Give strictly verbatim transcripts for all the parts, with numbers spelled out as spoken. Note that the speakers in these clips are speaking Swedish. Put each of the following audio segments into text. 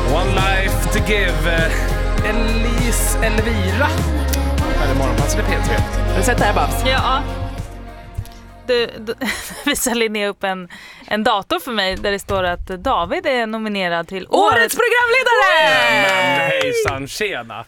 One life to give. Elise Elvira. Här är morgonpasset i P tre. Har du sett det här, Babs? Ja. Du, du visar Linnea upp en, en dator för mig där det står att David är nominerad till Årets programledare! Men hejsan, tjena.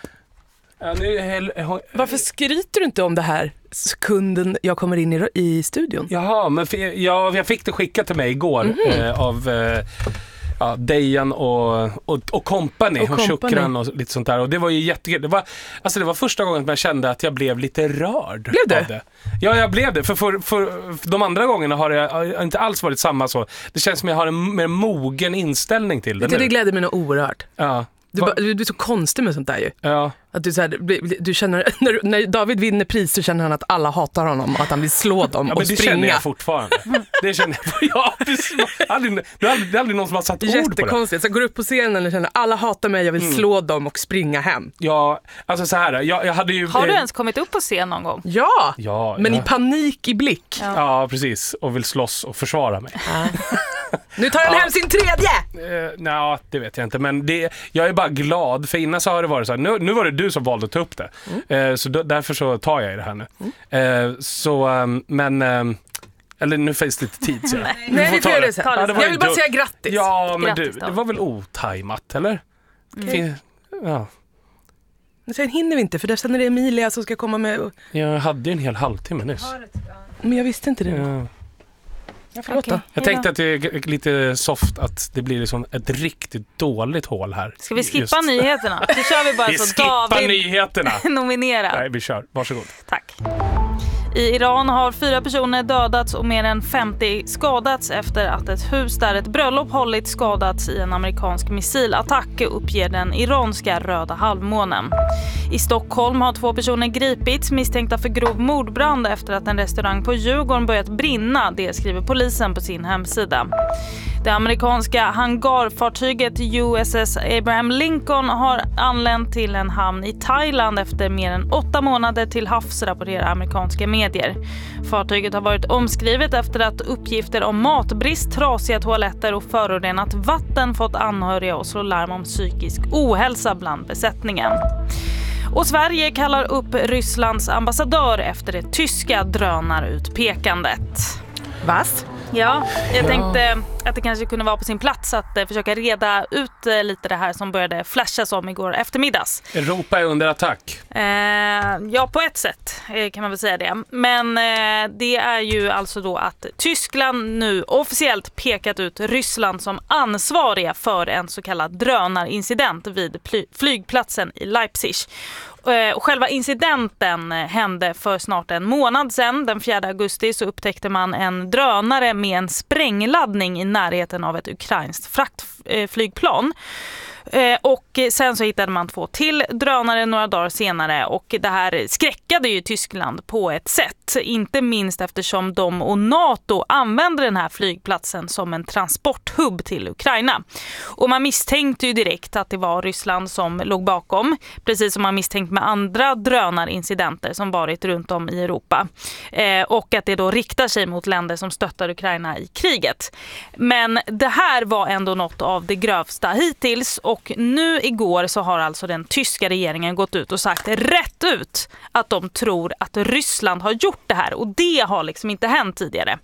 Ja, nu, hel, hel, Varför skryter du inte om det här sekunden jag kommer in i, i studion? Jaha, men för, ja, jag fick det skickat till mig igår mm-hmm. eh, av eh, ja, Dejan och, och, och company och, och Shukran och lite sånt där. Och det var ju jättekul. Det var, alltså det var första gången jag kände att jag blev lite rörd. Blev det? Av det. Ja, jag blev det. För, för, för, för de andra gångerna har det har inte alls varit samma så. Det känns som jag har en mer mogen inställning till det. Det, det gläder mig nog oerhört. Ja. Du, ba, du, du är så konstig med sånt där ju. Ja. Att du, så här, du känner, när, när David vinner pris så känner han att alla hatar honom och att han vill slå dem ja, och men det springa. Känner jag fortfarande. Det känner jag. Ja, det, är aldrig, det, är aldrig, det är aldrig någon som har satt ord på det. Jättekonstigt. Så jag går upp på scenen och känner alla hatar mig, jag vill mm. slå dem och springa hem. Ja, alltså så här. Jag, jag hade ju, har du ens kommit upp på scen någon gång? Ja, ja men ja. i panik i blick. Ja. ja, precis. Och vill slåss och försköra mig. Ja. Nu tar han ja. hem sin tredje! Uh, Nej, det vet jag inte. Men det, jag är bara glad. För innan så har det varit så här. Nu, nu var det du som valde att ta upp det. Mm. Uh, så då, därför så tar jag i det här nu. Mm. Uh, så, um, men... Um, eller nu finns det lite tid. Så. Nej, Nej vi får det sen. Ja, jag vill bara säga grattis. Ja, men grattis, du, det var väl otajmat, eller? Okay. Fin, ja. Men sen hinner vi inte, för sen är det Emilia som ska komma med... Jag hade ju en hel halvtimme nyss. Men jag visste inte det. Ja. Ja, förlåt okay. Jag tänkte att det är lite soft att det blir liksom ett riktigt dåligt hål här. Ska vi skippa Just. nyheterna? Så kör vi bara vi så skippar David nyheterna. nominerad. Nej, vi kör. Varsågod. Tack. I Iran har fyra personer dödats och mer än femtio skadats efter att ett hus där ett bröllop hållit skadats i en amerikansk missilattack, uppger den iranska Röda halvmånen. I Stockholm har två personer gripits misstänkta för grov mordbrand efter att en restaurang på Djurgården börjat brinna, det skriver polisen på sin hemsida. Det amerikanska hangarfartyget U S S Abraham Lincoln har anlänt till en hamn i Thailand efter mer än åtta månader till havs, rapporterar amerikanska medier. Fartyget har varit omskrivet efter att uppgifter om matbrist, trasiga toaletter och förorenat vatten fått anhöriga och slå larm om psykisk ohälsa bland besättningen. Och Sverige kallar upp Rysslands ambassadör efter det tyska drönarutpekandet. Vas? Ja, jag ja. tänkte att det kanske kunde vara på sin plats att eh, försöka reda ut eh, lite det här som började flashas om igår eftermiddags. Europa är under attack. Eh, ja, på ett sätt eh, kan man väl säga det. Men eh, det är ju alltså då att Tyskland nu officiellt pekat ut Ryssland som ansvariga för en så kallad drönarincident vid ply- flygplatsen i Leipzig. Och själva incidenten hände för snart en månad sedan. Den fjärde augusti så upptäckte man en drönare med en sprängladdning i närheten av ett ukrainskt fraktflygplan. Och sen så hittade man två till drönare några dagar senare, och det här skräckade ju Tyskland på ett sätt, inte minst eftersom de och NATO använder den här flygplatsen som en transporthubb till Ukraina. Och man misstänkte ju direkt att det var Ryssland som låg bakom, precis som man misstänkt med andra drönarincidenter som varit runt om i Europa. Eh, och att det då riktar sig mot länder som stöttar Ukraina i kriget. Men det här var ändå något av det grövsta hittills, och Och nu igår så har alltså den tyska regeringen gått ut och sagt rätt ut att de tror att Ryssland har gjort det här, och det har liksom inte hänt tidigare.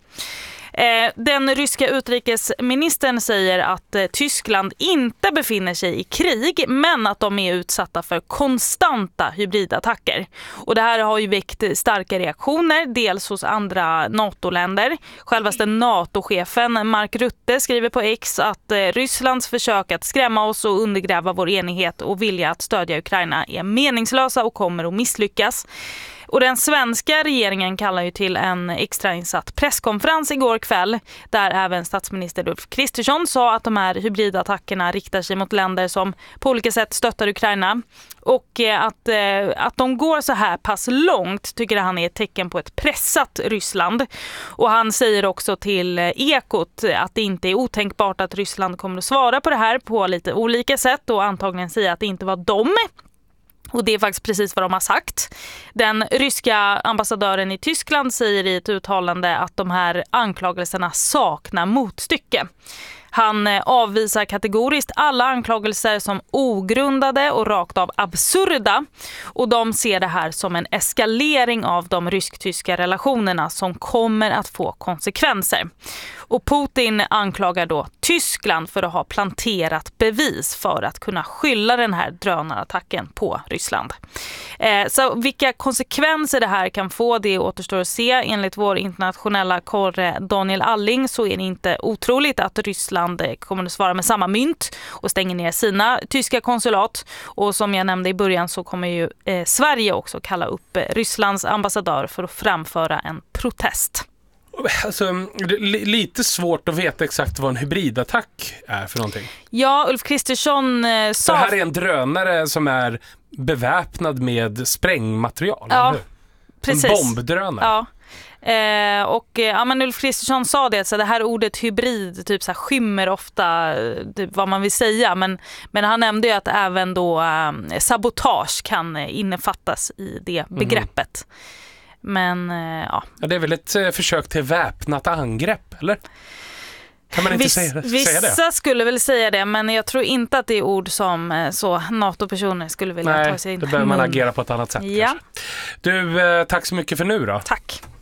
Den ryska utrikesministern säger att Tyskland inte befinner sig i krig, men att de är utsatta för konstanta hybridattacker. Och det här har ju väckt starka reaktioner, dels hos andra NATO-länder. Självaste NATO-chefen Mark Rutte skriver på X att Rysslands försök att skrämma oss och undergräva vår enighet och vilja att stödja Ukraina är meningslösa och kommer att misslyckas. Och den svenska regeringen kallar ju till en extrainsatt presskonferens igår kväll, där även statsminister Ulf Kristersson sa att de här hybridattackerna riktar sig mot länder som på olika sätt stöttar Ukraina. Och att, att de går så här pass långt tycker han är ett tecken på ett pressat Ryssland. Och han säger också till Ekot att det inte är otänkbart att Ryssland kommer att svara på det här på lite olika sätt, och antagligen säga att det inte var dem. Och det är faktiskt precis vad de har sagt. Den ryska ambassadören i Tyskland säger i ett uttalande att de här anklagelserna saknar motstycke. Han avvisar kategoriskt alla anklagelser som ogrundade och rakt av absurda, och de ser det här som en eskalering av de rysk-tyska relationerna som kommer att få konsekvenser. Och Putin anklagar då Tyskland för att ha planterat bevis för att kunna skylla den här drönarattacken på Ryssland. Eh, så vilka konsekvenser det här kan få, det återstår att se. Enligt vår internationella korre Daniel Alling så är det inte otroligt att Ryssland kommer att svara med samma mynt och stänger ner sina tyska konsulat. Och som jag nämnde i början så kommer ju eh, Sverige också kalla upp eh, Rysslands ambassadör för att framföra en protest. Alltså, lite svårt att veta exakt vad en hybridattack är för någonting. Ja, Ulf Kristersson eh, sa... Det här är en drönare som är beväpnad med sprängmaterial. Ja, precis. En bombdrönare. Ja. Eh, och ja, men Ulf Kristersson sa det, så det här ordet hybrid typ så här, skymmer ofta typ, vad man vill säga, men, men han nämnde ju att även då eh, sabotage kan innefattas i det begreppet. Mm. Men ja. ja. Det är väl ett eh, försök till väpnat angrepp, eller? Kan man inte Viss, säga, säga det? Vissa skulle väl säga det, men jag tror inte att det är ord som så NATO-personer skulle vilja Nej, ta sig in. Nej, då behöver man agera på ett annat sätt. Ja. Du, eh, tack så mycket för nu då. Tack.